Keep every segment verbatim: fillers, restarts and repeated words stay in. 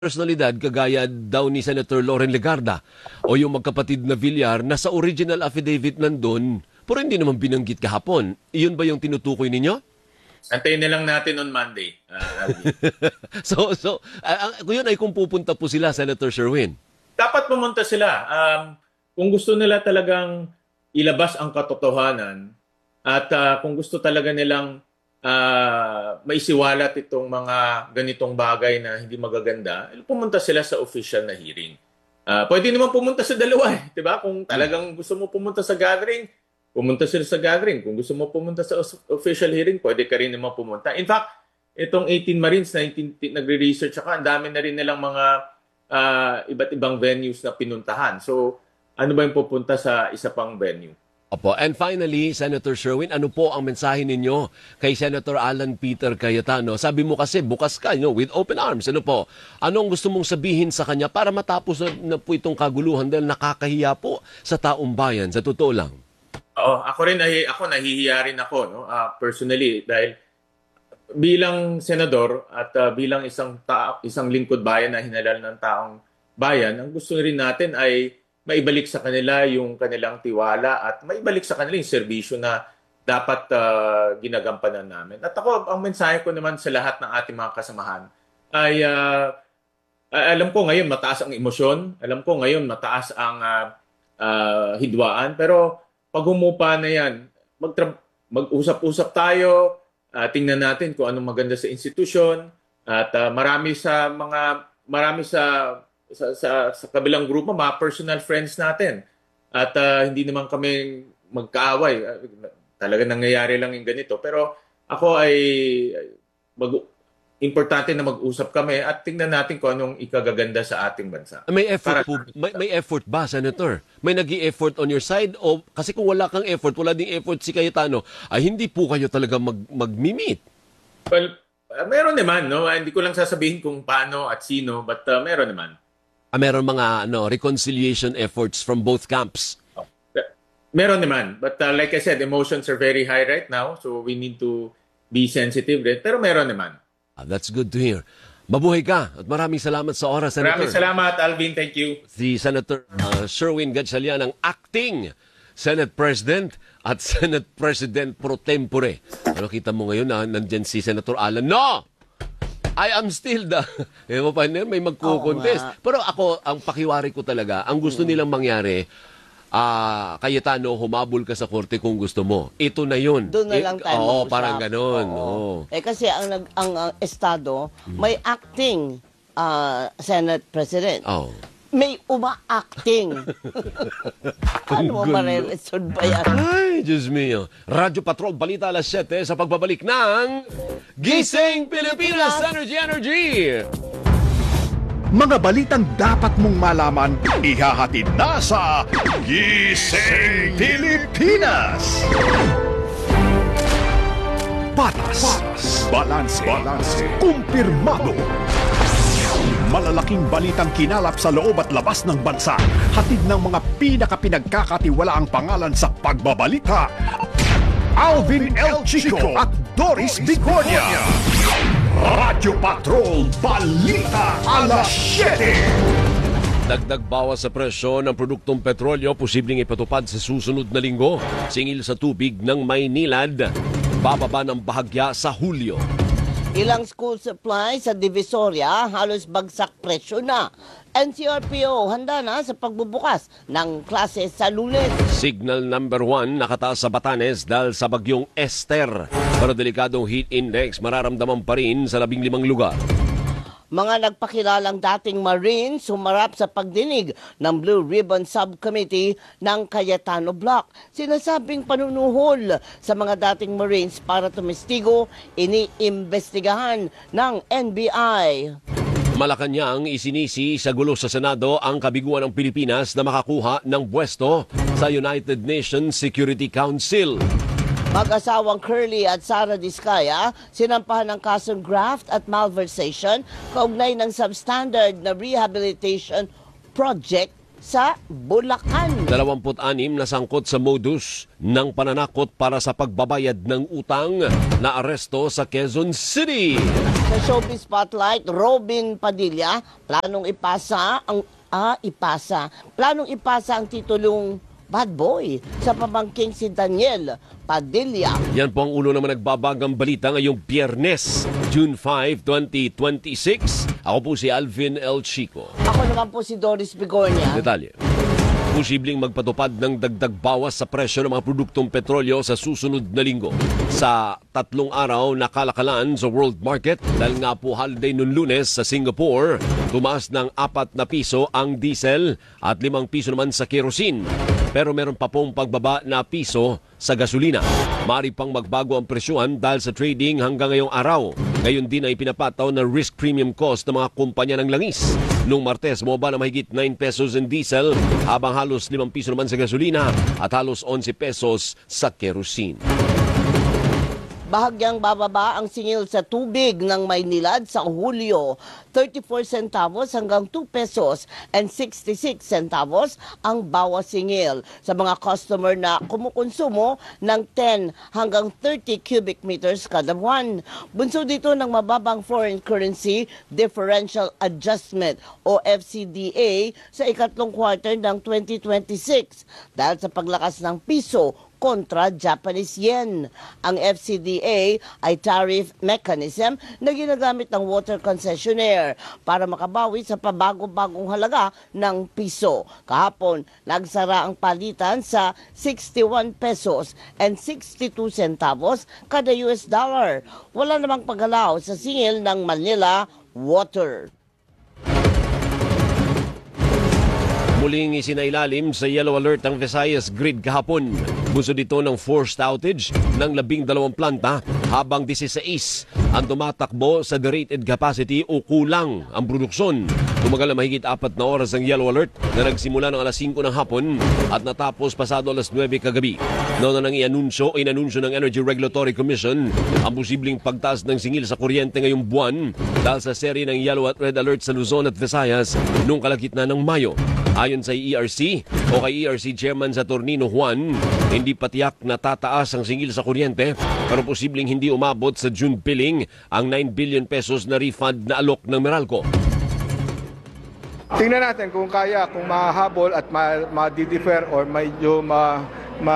personalidad kagaya daw ni Senator Loren Legarda o yung magkapatid na Villar na sa original affidavit nandun pero hindi naman binanggit kahapon. Iyon ba yung tinutukoy ninyo? Antayin na lang natin on Monday. Uh, so, so uh, yun ay kung pupunta po sila, Senator Sherwin. Dapat pumunta sila. Um, kung gusto nila talagang ilabas ang katotohanan at uh, kung gusto talaga nilang uh, maisiwalat itong mga ganitong bagay na hindi magaganda, pumunta sila sa official na hearing. Uh, pwede naman pumunta sa dalawa, eh, 'di ba? Kung talagang gusto mo pumunta sa gathering, pumunta sila sa gathering. Kung gusto mo pumunta sa official hearing, pwede ka rin naman pumunta. In fact, itong eighteen Marines na nagre-research ako, ang dami na rin nilang mga uh, iba't ibang venues na pinuntahan. So, ano ba yung pupunta sa isa pang venue? Opo. And finally, Senator Sherwin, ano po ang mensahe ninyo kay Senator Alan Peter Cayetano? Sabi mo kasi bukas ka, you know, with open arms. Ano po? Anong gusto mong sabihin sa kanya para matapos na, na po itong kaguluhan dahil nakakahiya po sa taong bayan, sa totoo lang? Oo, ako rin nahi, ako nahihiya rin ako, no? Uh, personally, dahil bilang senador at uh, bilang isang ta- isang lingkod bayan na hinalal ng taong bayan, ang gusto rin natin ay maibalik sa kanila yung kanilang tiwala at maibalik sa kanila yung serbisyo na dapat uh, ginagampanan namin. At ako, ang mensahe ko naman sa lahat ng ating mga kasamahan ay uh, alam ko ngayon mataas ang emosyon, alam ko ngayon mataas ang uh, uh, hidwaan, pero pag humupa na yan, magtra- mag-usap-usap tayo, uh, tingnan natin kung anong maganda sa institusyon at uh, marami sa mga marami sa Sa, sa, sa kabilang grupo, mga personal friends natin. At uh, hindi naman kami magkaaway. Uh, talaga nangyayari lang yung ganito. Pero ako ay mag, importante na mag-usap kami at tingnan natin kung anong ikagaganda sa ating bansa. May effort Para, po, may, may effort ba, Senator? May nag-i-effort on your side? O kasi kung wala kang effort, wala ding effort si Cayetano, ay hindi po kayo talaga mag, mag-meet? Well, uh, meron naman. No? Hindi ko lang sasabihin kung paano at sino, but uh, meron naman. Ah, meron mga ano, reconciliation efforts from both camps. Meron naman. But uh, like I said, emotions are very high right now. So we need to be sensitive. Pero meron naman. Ah, that's good to hear. Mabuhay ka at maraming salamat sa oras, Senator. Maraming salamat, Alvin. Thank you. Si Senator uh, Sherwin Gatchalian, ang acting Senate President at Senate President pro tempore. Ano kita mo ngayon na nandyan si Senator Alan? No! I am still the... Eh, may magkukontest. Pero ako, ang pakiwari ko talaga, ang gusto nilang mangyari, ah, uh, Cayetano, humabol ka sa korte kung gusto mo. Ito na yun. Doon na lang tayo Oo, mag-usap. parang ganun. Oo. Oo. Eh kasi ang, ang, ang, ang Estado, may acting uh, Senate President. Oh. May uma-acting. Ano mo mariresod ba yan? Ay, Diyos mio. Radyo Patrol, balita alas siyete sa pagbabalik ng Gising Pilipinas Energy Energy! Mga balitang dapat mong malaman, ihahatid na sa Gising Pilipinas! Patas, Patas. Balanse, Balanse. Kumpirmado. Malalaking balitang kinalap sa loob at labas ng bansa. Hatid ng mga pinakapinagkakatiwalaang pangalan sa pagbabalita. Alvin L. Chico at Doris Bicornia. Radyo Patrol Balita Alas siyete. Dagdag bawas sa presyo ng produktong petrolyo posibleng ipatupad sa susunod na linggo. Singil sa tubig ng Maynilad. Bababa ng bahagya sa Hulyo. Ilang school supplies sa Divisoria, halos bagsak presyo na. N C R P O handa na sa pagbubukas ng klase sa Lunes. Signal number one nakataas sa Batanes dahil sa bagyong Esther. Pero delikadong heat index mararamdaman pa rin sa labing limang lugar. Mga nagpakilalang dating Marines sumarap sa pagdinig ng Blue Ribbon Subcommittee ng Cayetano Block. Sinasabing panunuhol sa mga dating Marines para tumistigo, iniimbestigahan ng N B I. Malacanang isinisi sa gulo sa Senado ang kabiguan ng Pilipinas na makakuha ng pwesto sa United Nations Security Council. Mag-asawang Curly at Sara Diskaya sinampahan ng kasong graft at malversation kaugnay ng substandard na rehabilitation project sa Bulacan. dalawampu't-anim na sangkot sa modus ng pananakot para sa pagbabayad ng utang na aresto sa Quezon City. Sa Showbiz Spotlight, Robin Padilla, planong ipasa ang ah, ipasa. Planong ipasa ang titulong Bad Boy sa pamangking si Daniel Padilla. Yan po ang ulo naman nagbabagang balita ngayong Biyernes, June fifth, twenty twenty-six. Ako po si Alvin El Chico. Ako naman po si Doris Bigornia. Detalye. Posibleng magpatupad ng dagdag bawas sa presyo ng mga produktong petrolyo sa susunod na linggo. Sa tatlong araw na kalakalan sa world market, dahil nga po holiday noong Lunes sa Singapore, tumaas ng apat na piso ang diesel at limang piso naman sa kerosene. Pero meron pa pong pagbaba na piso sa gasolina. Mari pang magbago ang presyuhan dahil sa trading hanggang ngayong araw. Ngayon din ay pinapataw na risk premium cost ng mga kumpanya ng langis. Noong Martes, bumaba na mahigit nine pesos in diesel, habang halos limang piso naman sa gasolina at halos eleven pesos sa kerosene. Bahagyang bababa ang singil sa tubig ng Maynilad sa Hulyo. thirty-four centavos hanggang two pesos and sixty-six centavos ang bawas singil sa mga customer na kumukonsumo ng ten hanggang thirty cubic meters kada buwan. Bunso dito ng mababang foreign currency differential adjustment o F C D A sa ikatlong quarter ng twenty twenty-six dahil sa paglakas ng piso kontra Japanese yen. Ang F C D A ay tariff mechanism na ginagamit ng water concessionaire para makabawi sa pabago-bagong halaga ng piso. Kahapon, nagsara ang palitan sa sixty-one pesos and sixty-two centavos kada U S dollar. Wala namang paggalaw sa singil ng Manila Water. Muling isinailalim sa yellow alert ang Visayas grid kahapon. Bunso dito ng forced outage ng labing dalawang planta habang sixteen ang tumatakbo sa derated capacity o kulang ang produksyon. Tumagal na mahigit apat na oras ang yellow alert na nagsimula ng alas singko ng hapon at natapos pasado alas nuwebe kagabi. Noon na nang ianunsyo, inanunsyo ng Energy Regulatory Commission ang posibleng pagtaas ng singil sa kuryente ngayong buwan dahil sa serye ng yellow at red alert sa Luzon at Visayas noong kalagitnaan ng Mayo. Ayon sa E R C o kay E R C Chairman Saturnino Juan, hindi patiyak na tataas ang singil sa kuryente pero posibleng hindi umabot sa June billing ang nine billion pesos na refund na alok ng Meralco. Tingnan natin kung kaya, kung mahahabol at ma-defer or medyo ma, ma,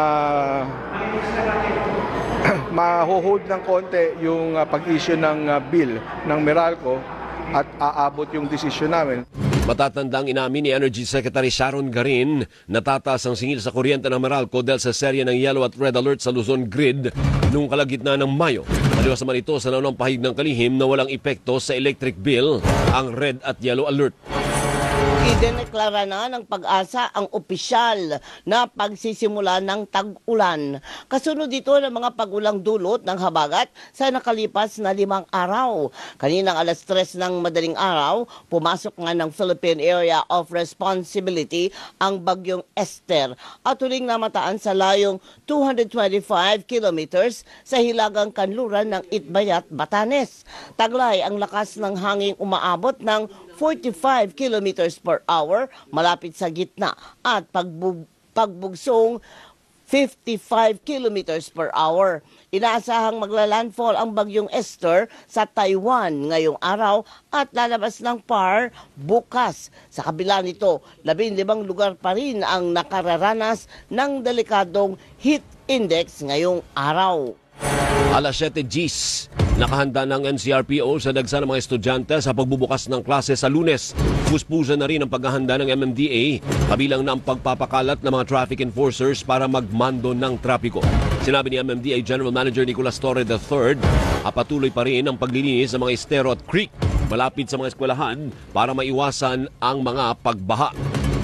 ma-hold ng konti yung uh, pag-issue ng uh, bill ng Meralco at aabot yung desisyon namin. Matatandang inamin ni Energy Secretary Sharon Garin na tataas ang singil sa kuryente ng Meralco dahil sa serye ng yellow at red alert sa Luzon grid noong kalagitnaan ng Mayo. Maliwas naman ito sa naunang pahig ng kalihim na walang epekto sa electric bill ang red at yellow alert. Idineklara na ng Pag-asa ang opisyal na pagsisimula ng tag-ulan. Kasunod dito ng mga pag-ulang dulot ng habagat sa nakalipas na limang araw. Kaninang alas tres ng madaling araw, pumasok nga ng Philippine Area of Responsibility ang bagyong Esther at huling namataan sa layong two hundred twenty-five kilometers sa hilagang kanluran ng Itbayat, Batanes. Taglay ang lakas ng hangin umaabot ng forty-five kilometers per hour malapit sa gitna at pagbug pagbugsong fifty-five kilometers per hour. Inaasahang maglalandfall ang bagyong Esther sa Taiwan ngayong araw at lalabas ng P A R bukas. Sa kabila nito, labing limang lugar pa rin ang nakararanas ng delikadong heat index ngayong araw. Alas siyete Gs, nakahanda ng N C R P O sa dagsa ng mga estudyante sa pagbubukas ng klase sa Lunes. Puspusan na rin ang paghahanda ng M M D A, kabilang na ang pagpapakalat ng mga traffic enforcers para magmando ng trapiko. Sinabi ni M M D A General Manager Nicolas Torre the third, patuloy pa rin ang paglilinis sa mga estero at creek malapit sa mga eskwelahan para maiwasan ang mga pagbaha.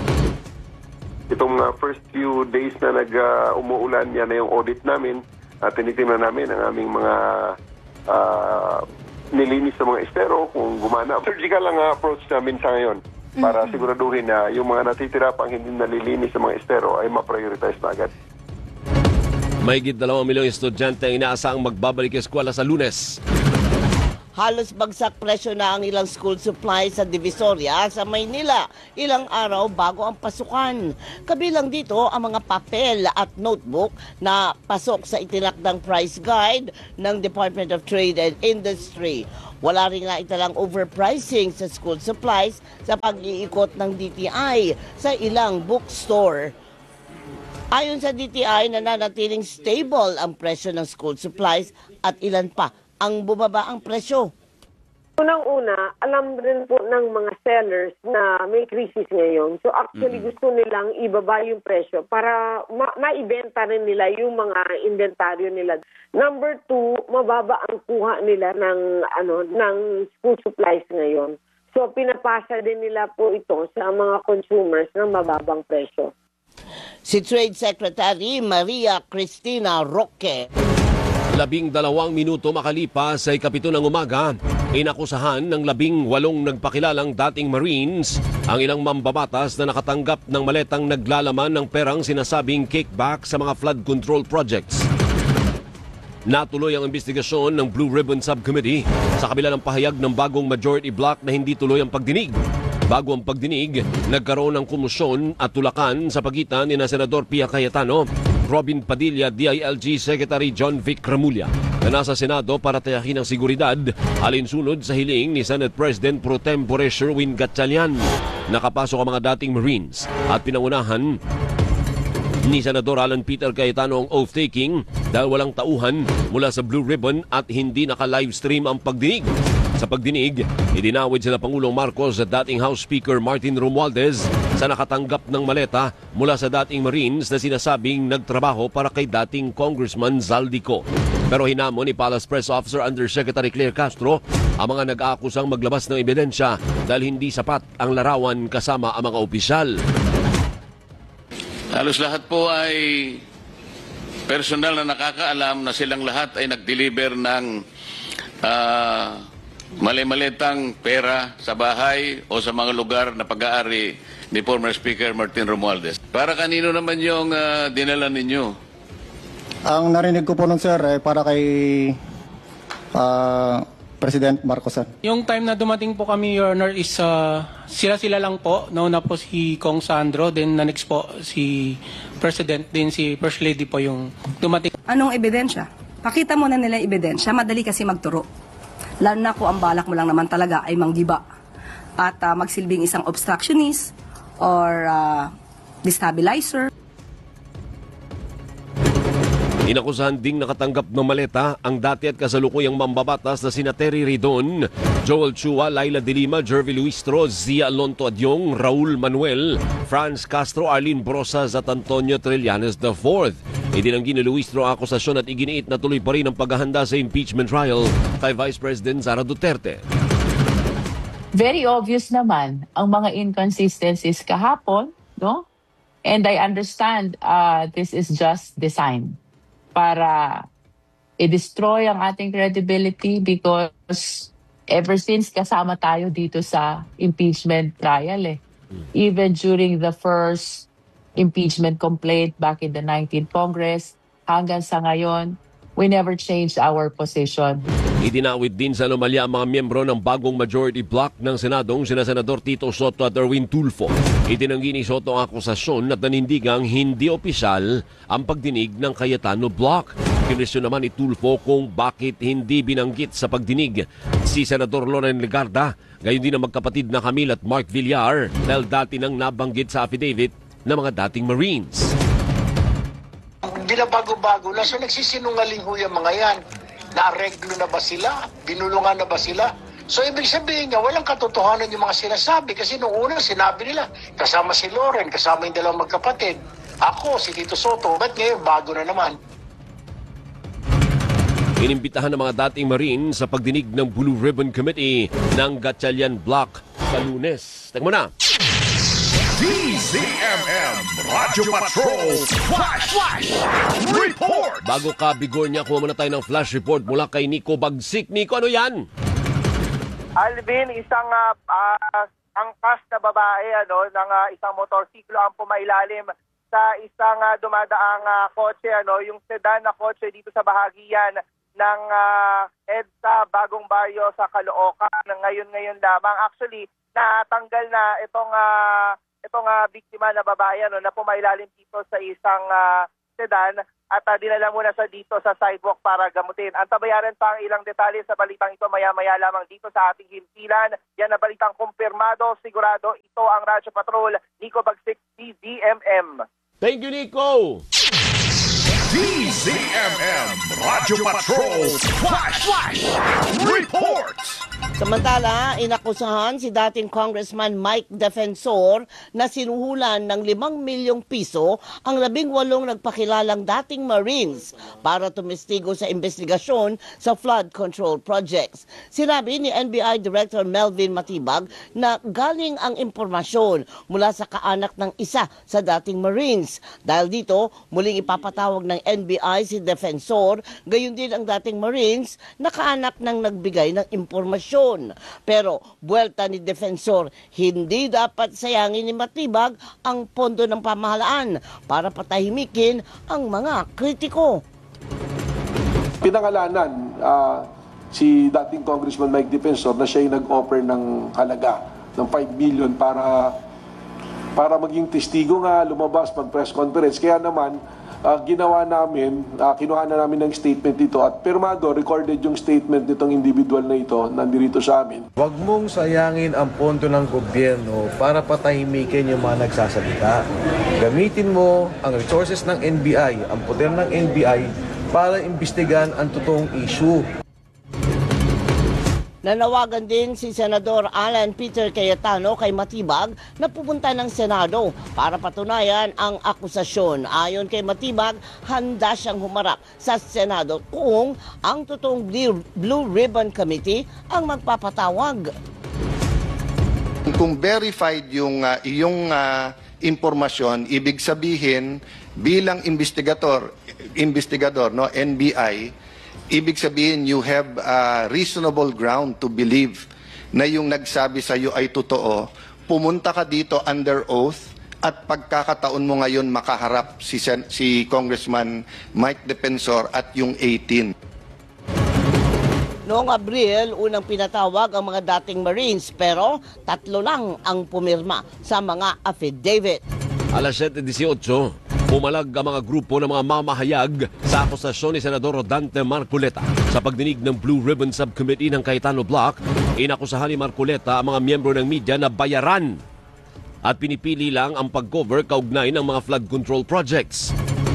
Itong uh, first few days na nag-umuulan, uh, yan na yung audit namin. At tinitingnan namin ang aming mga uh, nilinis sa mga estero kung gumana. Surgical ang uh, approach namin sa ngayon para mm-hmm. siguraduhin na yung mga natitira pang hindi nalilinis sa mga estero ay ma-prioritize na agad. Mahigit dalawang milyong estudyante ang inaasahang magbabalik eskwela sa Lunes. Halos bagsak presyo na ang ilang school supplies sa Divisoria sa Maynila ilang araw bago ang pasukan. Kabilang dito ang mga papel at notebook na pasok sa itinakdang price guide ng Department of Trade and Industry. Wala rin nga italang overpricing sa school supplies sa pag-iikot ng D T I sa ilang bookstore. Ayon sa D T I, nananatiling stable ang presyo ng school supplies at ilan pa ang bumaba ang presyo. Unang-una, alam rin po ng mga sellers na may crisis ngayon. So actually Mm-hmm. gusto nilang ibaba yung presyo para ma- maibenta rin nila yung mga inventaryo nila. Number two, mababa ang kuha nila ng ano ng school supplies ngayon. So pinapasa din nila po ito sa mga consumers ng mababang presyo. Si Trade Secretary Maria Cristina Roque. Labing dalawang minuto makalipas sa ikapito ng umaga, inakusahan ng labing walong nagpakilalang dating Marines ang ilang mambabatas na nakatanggap ng maletang naglalaman ng perang sinasabing kickback sa mga flood control projects. Natuloy ang investigasyon ng Blue Ribbon Subcommittee sa kabila ng pahayag ng bagong majority block na hindi tuloy ang pagdinig. Bago ang pagdinig, nagkaroon ng kumusyon at tulakan sa pagitan ni na Senador Pia Cayetano, Robin Padilla, D I L G Secretary John Vic Remulla na nasa Senado para tayakin ang seguridad alinsunod sa hiling ni Senate President Pro Tempore Sherwin Gatchalian. Nakapasok ang mga dating Marines at pinangunahan ni Senador Alan Peter Cayetano ang oath-taking dahil walang tauhan mula sa Blue Ribbon at hindi naka-livestream ang pagdinig. Sa pagdinig, idinawid sila Pangulong Marcos at dating House Speaker Martin Romualdez sa nakatanggap ng maleta mula sa dating Marines na sinasabing nagtrabaho para kay dating Congressman Zaldico. Pero hinamon ni Palace Press Officer Undersecretary Claire Castro ang mga nag-aakusang maglabas ng ebidensya dahil hindi sapat ang larawan kasama ang mga opisyal. Halos lahat po ay personal na nakakaalam na silang lahat ay nag-deliver ng uh, mali-malitang pera sa bahay o sa mga lugar na pag-aari ni former Speaker Martin Romualdez. Para kanino naman yung uh, dinala ninyo? Ang narinig ko po nun, sir, ay para kay uh, President Marcos. Yung time na dumating po kami, Your Honor, is uh, sila-sila lang po. Nauna po si Kong Sandro, then na next po si President, then si First Lady po yung dumating. Anong ebidensya? Pakita mo na nila yung ebidensya. Madali kasi magturo. Lalo na kung ang balak mo lang naman talaga ay manggiba at uh, magsilbing isang obstructionist or uh, destabilizer. Inakusahan ding nakatanggap ng maleta ang dati at kasalukuyang mambabatas na sina Terry Ridon, Joel Chua, Laila De Lima, Jervy Luistro, Zia Alonto Adyong, Raul Manuel, Franz Castro, Arlene Brosas at Antonio Trillanes the fourth. Idinanggi ni Luistro ang akusasyon at iginiit na tuloy pa rin ang paghahanda sa impeachment trial kay Vice President Sara Duterte. Very obvious naman ang mga inconsistencies kahapon, no? And I understand uh, this is just designed para i-destroy ang ating credibility because ever since kasama tayo dito sa impeachment trial eh. Even during the first impeachment complaint back in the nineteenth Congress, hanggang sa ngayon, we never changed our position. Idinawid din sa anomalya ang mga miyembro ng bagong majority block ng Senadong sina Senador Tito Soto at Erwin Tulfo. Itinanggi ni Soto ang akusasyon at nanindigang hindi opisyal ang pagdinig ng Cayetano Block. Kinesyon naman ni Tulfo kung bakit hindi binanggit sa pagdinig si Senador Loren Legarda, gayon din ang magkapatid na Camille at Mark Villar dahil dati nang nabanggit sa affidavit ng mga dating Marines. Binabago-bago na, so nagsisinungaling ho yung mga yan. Naareglo na ba sila? Binulungan na ba sila? So ibig sabihin nga, walang katotohanan yung mga sinasabi kasi nung una sinabi nila, kasama si Loren, kasama yung dalawang magkapatid. Ako, si Tito Soto, ba't ngayon bago na naman? Inimbitahan ng mga dating Marines sa pagdinig ng Blue Ribbon Committee ng Gatchalian Block sa Lunes. Tingnan mo na. D Z M M Radio Patrol Flash, Flash Report. Bago ka, Bigor niya, kuha muna tayo ng flash report mula kay Nico Bagsik. Nico, ano yan? Alvin, isang uh, uh, angkas na babae ano, ng uh, isang motorsiklo ang pumailalim sa isang uh, dumadaang uh, kotse, ano, yung sedan na kotse dito sa bahagi yan ng uh, EDSA Bagong Baryo sa Caloocan ngayon-ngayon lamang. Actually, natanggal na itong uh, itong uh, biktima na babae ano, na pumailalim dito sa isang uh, sedan at uh, dinala muna sa dito sa sidewalk para gamutin. Antabayaran pa ang ilang detalye sa balitang ito maya-maya lamang dito sa ating himpilan. Yan na balitang kumpirmado, sigurado. Ito ang Radyo Patrol, Nico Bagsik, D Z M M. Thank you, Nico! D Z M M Radyo Patrol Flash Flash Reports. Samantala, inakusahan si dating Congressman Mike Defensor na sinuhulan ng limang milyong piso ang labing walong nagpakilalang dating Marines para tumistigo sa investigasyon sa flood control projects. Sinabi ni N B I Director Melvin Matibag na galing ang impormasyon mula sa kaanak ng isa sa dating Marines. Dahil dito, muling ipapatawag ng N B I si Defensor, gayon din ang dating Marines na kaanak ng nagbigay ng impormasyon. Pero buwelta ni Defensor, hindi dapat sayangin ni Matibag ang pondo ng pamahalaan para patahimikin ang mga kritiko. Pinangalanan uh, si dating Congressman Mike Defensor na siya yung nag-offer ng halaga ng five million para para maging testigo nga, lumabas mag-press conference. Kaya naman, Uh, ginawa namin, uh, kinuha na namin ng statement dito at pirmado, recorded yung statement nitong individual na ito, nandito sa amin. Huwag mong sayangin ang pondo ng gobyerno para patahimikin yung mga nagsasalita. Gamitin mo ang resources ng N B I, ang poder ng N B I para imbestigahan ang totoong issue. Nanawagan din si Senador Alan Peter Cayetano kay Matibag na pupunta ng Senado para patunayan ang akusasyon. Ayon kay Matibag, handa siyang humarap sa Senado kung ang totoong Blue Ribbon Committee ang magpapatawag. Kung verified yung uh, iyong uh, impormasyon, ibig sabihin bilang investigator, investigador no N B I, ibig sabihin, you have a reasonable ground to believe na yung nagsabi sa iyo ay totoo. Pumunta ka dito under oath at pagkakataon mo ngayon makaharap si, si Congressman Mike Defensor at yung eighteen. Noong Abril, unang pinatawag ang mga dating Marines pero tatlo lang ang pumirma sa mga affidavit. alas siyete dieciocho, pumalag ang mga grupo ng mga mamahayag sa akusasyon ni Senador Rodante Marcoleta. Sa pagdinig ng Blue Ribbon Subcommittee ng Cayetano Block, inakusahan ni Marcoleta ang mga miyembro ng media na bayaran at pinipili lang ang pag-cover kaugnay ng mga flood control projects.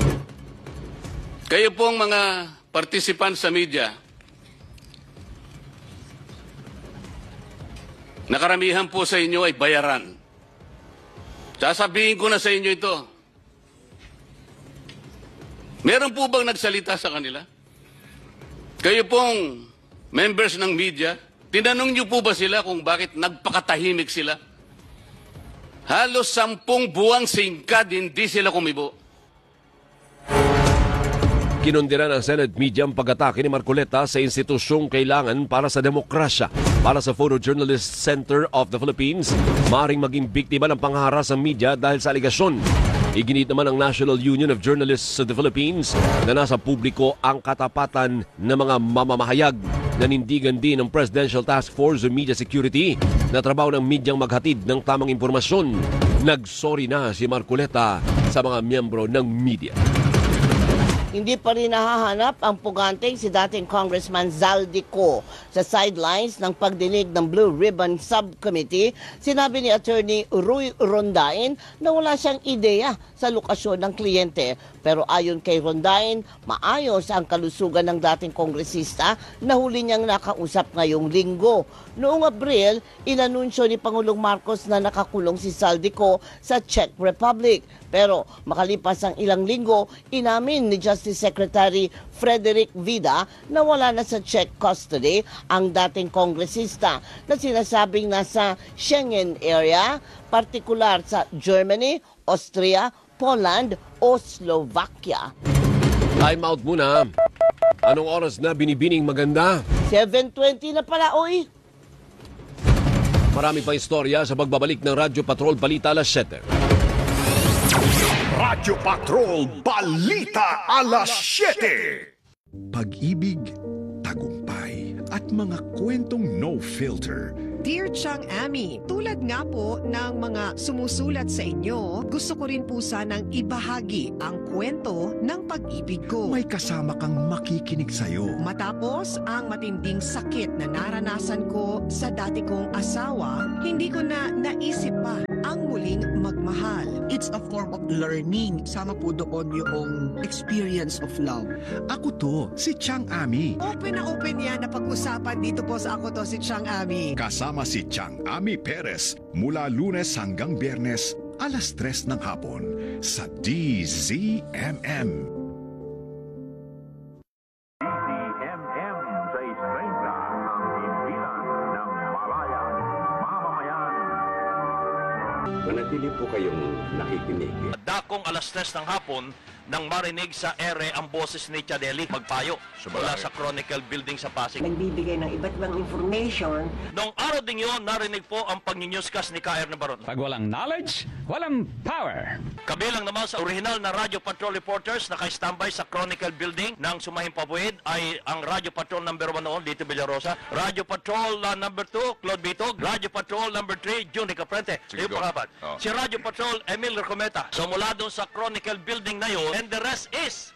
Kayo pong mga participants sa media, nakaramihan po sa inyo ay bayaran. Sasabihin ko na sa inyo ito. Meron po bang nagsalita sa kanila? Kayo pong members ng media, tinanong niyo po ba sila kung bakit nagpakatahimik sila? Halos sampung buwang singkad, hindi sila kumibo. Kinundira ng Senate media ang pag-atake ni Marcoleta sa institusyong kailangan para sa demokrasya. Para sa Photojournalist Center of the Philippines, maaaring maging biktima ng pangharas ang media dahil sa aligasyon. Iginit naman ng National Union of Journalists of the Philippines na nasa publiko ang katapatan ng mga mamamahayag. Nanindigan din ng Presidential Task Force on Media Security na trabaho ng medyang maghatid ng tamang impormasyon. Nagsorry na si Marcoleta sa mga miyembro ng media. Hindi pa rin nahahanap ang puganteng si dating Congressman Zaldico. Sa sidelines ng pagdinig ng Blue Ribbon Subcommittee, sinabi ni Attorney Ruy Rondain na wala siyang ideya sa lokasyon ng kliyente. Pero ayon kay Rondain, maayos ang kalusugan ng dating kongresista na huli niyang nakausap ngayong linggo. Noong Abril, inanunsyo ni Pangulong Marcos na nakakulong si Zaldico sa Czech Republic. Pero makalipas ang ilang linggo, inamin ni Justice Secretary Frederick Vida na wala na sa Czech custody ang dating kongresista na sinasabing nasa Schengen area, partikular sa Germany, Austria, Poland o Slovakia. Time out muna. Anong oras na binibining maganda? seven twenty na pala, oy. Marami pang istorya sa pagbabalik ng Radyo Patrol Balita alas siyete. Radyo Patrol Balita alas siyete. Pag-ibig, mga kwentong no filter. Dear Chang Ami, tulad nga po ng mga sumusulat sa inyo, gusto ko rin po sanang ibahagi ang kwento ng pag-ibig ko. May kasama kang makikinig sa'yo. Matapos ang matinding sakit na naranasan ko sa dati kong asawa, hindi ko na naisip pa ang muling magmahal. It's a form of learning. Sama po doon yung experience of love. Ako to, si Chang Ami. Open na open yan na pag-usapan dito po sa Ako To Si Chang Ami. Kasama si Chang Ami Perez mula Lunes hanggang Biyernes, alas tres ng hapon sa D Z M M. sa Estrella, ang himpilan ng malayang mamamayan. Manatili po kayong nakikinig. Dakong alas tres ng hapon nang marinig sa ere ang boses ni Chadeli magpayo mula sa Chronicle Building sa Pasig. Nagbibigay ng iba't ibang information. Noong araw din yun, narinig po ang pag-newscast ni K R Nabaron. Pag walang knowledge, walang power. Kabilang naman sa original na Radio Patrol reporters na kay-standby sa Chronicle Building ng Sumahing Pabuid ay ang Radio Patrol number one noon, Lito Villarosa, Radio Patrol uh, number two, Claude Bitog, Radio Patrol number three, June Caprente. Yung pangapat. Oh. Si Radio Patrol, Emil Recometa. So mula doon sa Chronicle Building na yun, and the rest is